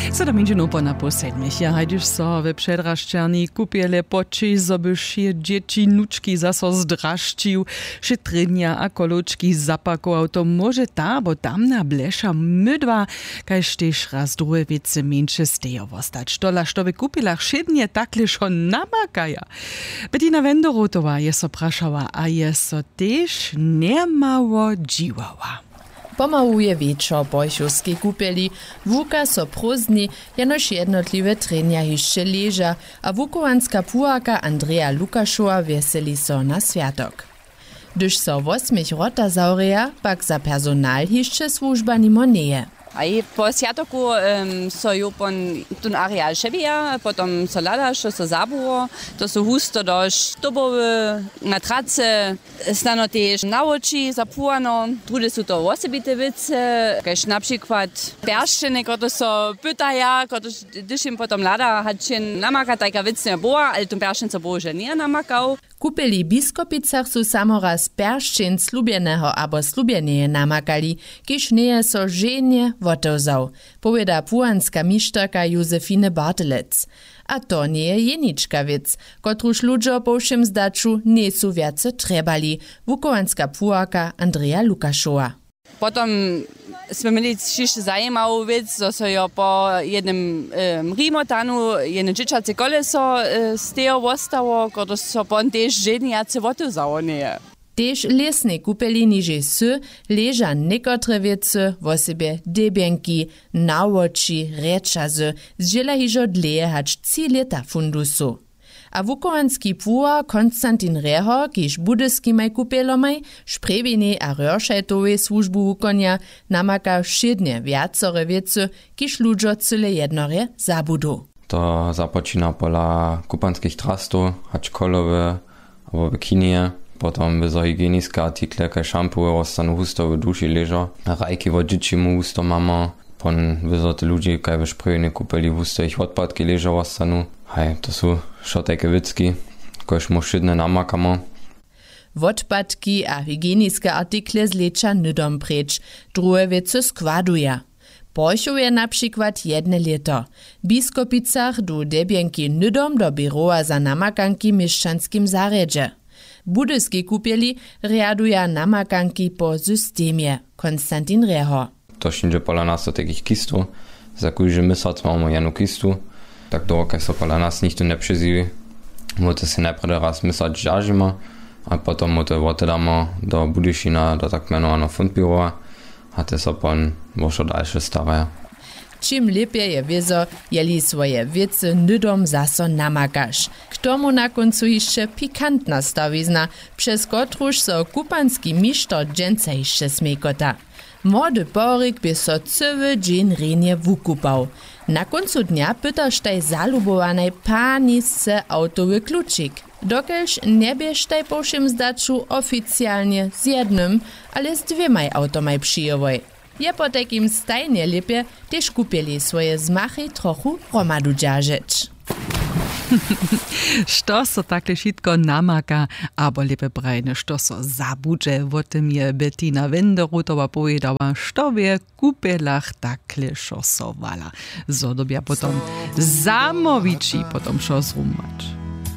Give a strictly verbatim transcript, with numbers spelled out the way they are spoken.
Sedem minut po na po sedmich. Ja hajdziš so we przedrašťarni kupiele poči, zobyš je dzieci nučki zaso zdraščił, šetrinja a koločki zapakował, to może ta, bo tam na blesza mydwa, kajž tež raz druhe wice menše stejo vostać. Tola, što by kupilach šednie takle šon namakaja. Bettina Wenderotowa je so prašała, a je so tež nemało dziwała. Pomałuje wieczor bojszowskiej kupieli, wuka so prózdni, jenoż jednotliwe trenja jeszcze leża, a wukowanska pułaka Andrea Lukaszowa weseli so na światok. Gdyż so osmich rota zaureja, pak za personal jeszcze służba nimo nieje. A i po sjatoku um, so ju pon tun areal ševija, potom so lada, što so zaburo, to so husto dož dobowy, matrace, stano tež na oči zapuano, druge su to osobite vice, kaž na przykład perščene, koto so pytaja, koto když im potom lada hačin namaka, tajka vic ne boa, ale tum perščen so bože nije namakał. Kupili biskopicach su samoraz perščin slubjeneho abo slubjeneje namakali, kiž neje so ženje wotozał, powiada pułanska miszterka Józefine Bartelec. A to nie je jeniczka wiec, kotruż ludzie po všem zdaczu nie su wiace trebali, wukowanska pułaka Andrea Lukaszowa. Potom sme mieli ešte zajímavú vec, že so jo po jednom um, rímotanu jedno džičace koleso uh, z toho ostalo, ktoré so pon tež ženiace votozało nie. Tež lesne kupeli niže sy, leža nekotre wiece, wo sebe debienki, nawoči, rečazy, zdziela hižo dleje hač trzy leta fundusu. A wukowanski puła Konstantin Reho, kiż budyskimaj kupelomaj, szprebinej a rörszajtowej służbu wukonia, namaka všednie viacore wiece, kiż ludzo cyle jednore zabudu. To započína pola kupanských trastov, hač kolowe, abo bikinie, potom wyzo hygienické artikle, kaj šampuje, ostanu husto w duši ležo, rajki wo dziecimu husto mamo, pon wyzo te ludzi, kaj w szprejne kupeli husto ich odpadki ležo ostanu. Hej, to sú šotejke witzki, kož mu šidne namakamo. Odpadki a hygienické artikle zleča nydom preč, druhe wiece składuja. Poršuje na przykład jedne leto. Biskopicach du debienki nydom do biroa za namakanki mieszczanskim zaredzie. Budyski kupieli readuja namakanki po systemie. Konstantin Reho. To šinže pola nas do takich kistu, za kujže mysac mamy jednu kistu, tak do kaj so pola nas nikto ne przyzivi. Mote si najprve raz mysać žažimo, a potom mote otedamo do budyšina, do tak menovaného fundbirova, a te so pon vošo dalše staraja. Čim lepiej je wiezo, jeli swoje wiece nydom zaso namakaš. K tomu na koncu jeszcze pikantna stawizna, przez kotruż so kupanski misztor dżęca jeszcze smejkota. Młody poryk by so cyły dzień renie wukupał. Na końcu dnia pytasz tej zalubowanej panisce autowy kluczyk. Dokelż nie bierz tej po všem zdaczu oficjalnie z jednym, ale z dwiemaj automaj przyjowoj. Je po takim stajnie lepie też kupili swoje zmachy trochu romadu dziarzyć. Što so takle šitko namaka, abo lepe brajne, što so zabudže, o tym je Bettina Wenderotowa povedala, što je kupelach takle šosovala. Zodobja potom zamoviči, potom šo zrumać.